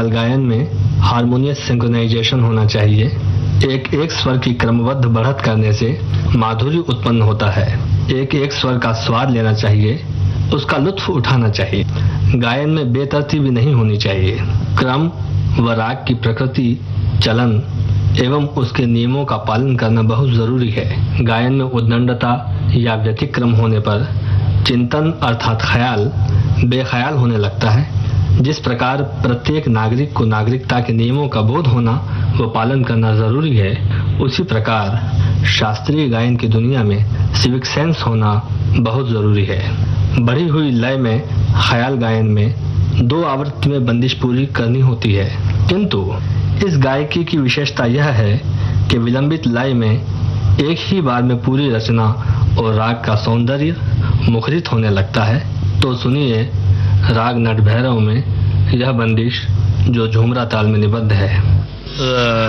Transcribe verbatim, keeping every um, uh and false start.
ख्याल गायन में हारमोनियस सिंक्रोनाइजेशन होना चाहिए। एक एक स्वर की क्रमबद्ध बढ़त करने से माधुर्य उत्पन्न होता है। एक एक स्वर का स्वाद लेना चाहिए, उसका लुत्फ उठाना चाहिए। गायन में बेतरतीबी नहीं होनी चाहिए। क्रम व राग की प्रकृति, चलन एवं उसके नियमों का पालन करना बहुत जरूरी है। गायन में उद्दंडता या व्यतिक्रम होने पर चिंतन अर्थात ख्याल बेख्याल होने लगता है। जिस प्रकार प्रत्येक नागरिक को नागरिकता के नियमों का बोध होना व पालन करना जरूरी है, उसी प्रकार शास्त्रीय गायन की दुनिया में सिविक सेंस होना बहुत जरूरी है। बढ़ी हुई लय में ख्याल गायन में दो आवृत्ति में बंदिश पूरी करनी होती है, किंतु इस गायकी की विशेषता यह है कि विलंबित लय में एक ही बार में पूरी रचना और राग का सौंदर्य मुखरित होने लगता है। तो सुनिए राग नटभैरव में यह बंदिश जो झुमरा ताल में निबद्ध है।